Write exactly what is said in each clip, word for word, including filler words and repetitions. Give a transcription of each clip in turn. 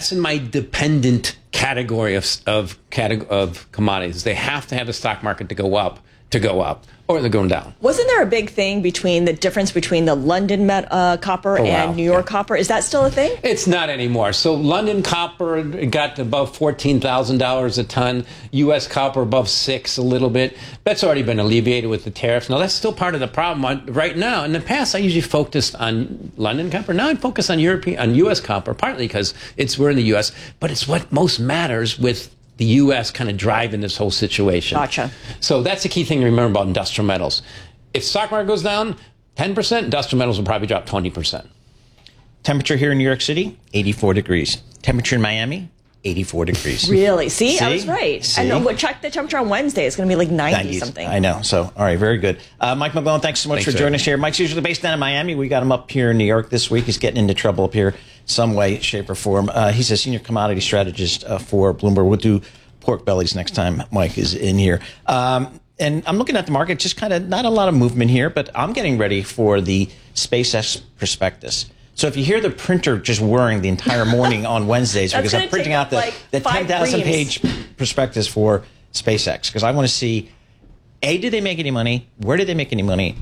that's in my dependent category of of, categ- of commodities. They have to have the stock market to go up, to go up, or they're going down. Wasn't there a big thing between the difference between the London met, uh, copper Oh, wow. and New York Yeah. copper? Is that still a thing? It's not anymore. So London copper got to above fourteen thousand dollars a ton. U S copper above six a little bit. That's already been alleviated with the tariffs. Now, that's still part of the problem right now. In the past, I usually focused on London copper. Now I focus on European, on U S copper, partly because it's we're in the U S, but it's what most matters with the U S kind of driving this whole situation. Gotcha. So that's the key thing to remember about industrial metals. If stock market goes down ten percent, industrial metals will probably drop twenty percent. Temperature here in New York City, eighty-four degrees. Temperature in Miami, eighty-four degrees. Really? See, See? I was right. See? And uh, check the temperature on Wednesday. It's going to be like ninety nineties. something. I know. So, all right, very good. Uh, Mike McGlone, thanks so much Thanks, for sir. joining us here. Mike's usually based down in Miami. We got him up here in New York this week. He's getting into trouble up here some way, shape, or form. Uh, he's a senior commodity strategist uh, for Bloomberg. We'll do pork bellies next time Mike is in here. Um, and I'm looking at the market, just kind of not a lot of movement here, but I'm getting ready for the SpaceX prospectus. So if you hear the printer just whirring the entire morning on Wednesdays, That's because I'm gonna printing take out the, like the five ten thousand reams. page prospectus for SpaceX, because I want to see, A, did they make any money? Where did they make any money?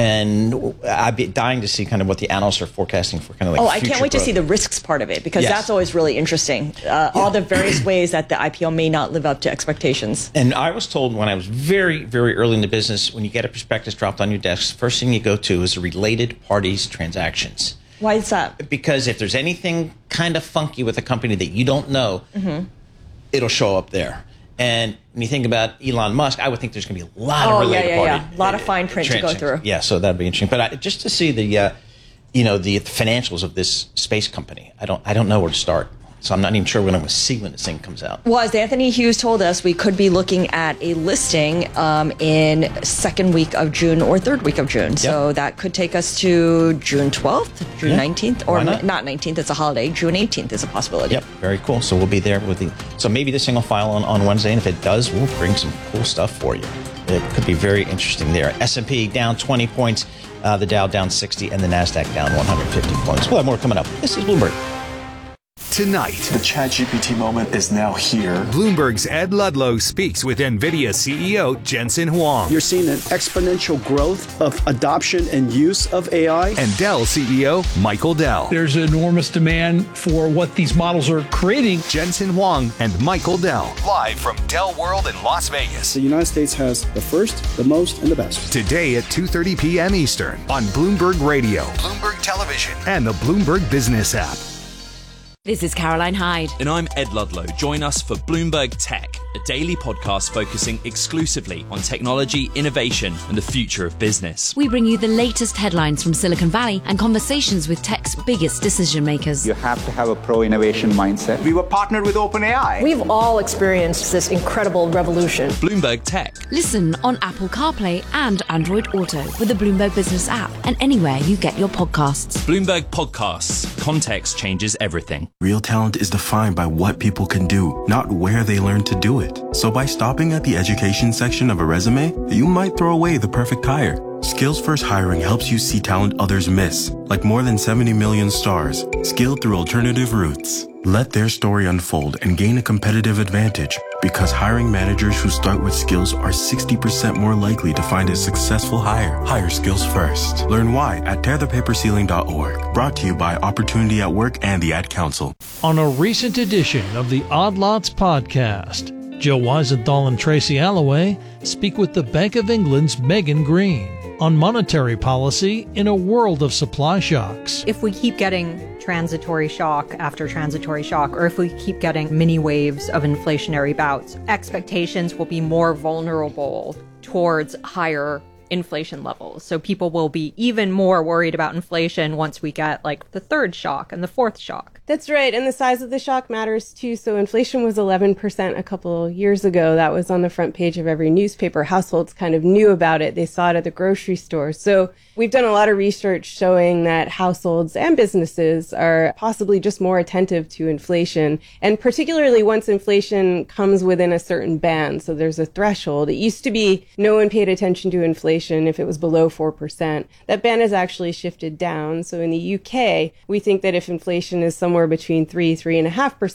And I'd be dying to see kind of what the analysts are forecasting for kind of like Oh, I future can't wait to growth. see the risks part of it, because Yes. that's always really interesting. Uh, All the various ways that the I P O may not live up to expectations. And I was told when I was very, very early in the business, when you get a prospectus dropped on your desk, first thing you go to is the related parties transactions. Why is that? Because if there's anything kind of funky with a company that you don't know, Mm-hmm. it'll show up there. And when you think about Elon Musk, I would think there's going to be a lot Oh, of yeah, related yeah, party. yeah. A lot of fine print to go transactions. through. Yeah, so that'd be interesting. But I, just to see the, uh, you know, the financials of this space company, I don't, I don't know where to start. So I'm not even sure when I'm going to see when this thing comes out. Well, as Anthony Hughes told us, we could be looking at a listing um, in second week of June or third week of June. So that could take us to June twelfth, June Yeah. nineteenth, or Why not? not nineteenth, it's a holiday. June eighteenth is a possibility. Yep, very cool. So we'll be there with the. So maybe this thing will file on, on Wednesday, and if it does, we'll bring some cool stuff for you. It could be very interesting there. S and P down twenty points, uh, the Dow down sixty, and the Nasdaq down one hundred fifty points. We'll have more coming up. This is Bloomberg. Tonight, The ChatGPT moment is now here. Bloomberg's Ed Ludlow speaks with NVIDIA C E O Jensen Huang You're seeing an exponential growth of adoption and use of A I. and Dell C E O Michael Dell. There's enormous demand for what these models are creating. Jensen Huang and Michael Dell, live from Dell World in Las Vegas. The United States has the first, the most, and the best. Today at two thirty p.m. Eastern on Bloomberg Radio, Bloomberg Television, and the Bloomberg Business app. This is Caroline Hyde. And I'm Ed Ludlow. Join us for Bloomberg Tech, a daily podcast focusing exclusively on technology, innovation, and the future of business. We bring you the latest headlines from Silicon Valley and conversations with tech's biggest decision makers. You have to have a pro-innovation mindset. We were partnered with OpenAI. We've all experienced this incredible revolution. Bloomberg Tech. Listen on Apple CarPlay and Android Auto with the Bloomberg Business app and anywhere you get your podcasts. Bloomberg Podcasts. Context changes everything. Real talent is defined by what people can do, not where they learn to do it. So by stopping at the education section of a resume, you might throw away the perfect hire. Skills First Hiring helps you see talent others miss, like more than seventy million stars, skilled through alternative routes. Let their story unfold and gain a competitive advantage, because hiring managers who start with skills are sixty percent more likely to find a successful hire. Hire skills first. Learn why at tear the paper ceiling dot org. Brought to you by Opportunity at Work and the Ad Council. On a recent edition of the Odd Lots podcast, Joe Weisenthal and Tracy Alloway speak with the Bank of England's Megan Green on monetary policy in a world of supply shocks. If we keep getting transitory shock after transitory shock, or if we keep getting mini waves of inflationary bouts, expectations will be more vulnerable towards higher inflation levels. So people will be even more worried about inflation once we get like the third shock and the fourth shock. That's right. And the size of the shock matters too. So inflation was eleven percent a couple years ago. That was on the front page of every newspaper. Households kind of knew about it. They saw it at the grocery store. So we've done a lot of research showing that households and businesses are possibly just more attentive to inflation. And particularly once inflation comes within a certain band. So there's a threshold. It used to be no one paid attention to inflation if it was below four percent. That band has actually shifted down. So in the U K, we think that if inflation is somewhere between three, three and a half percent,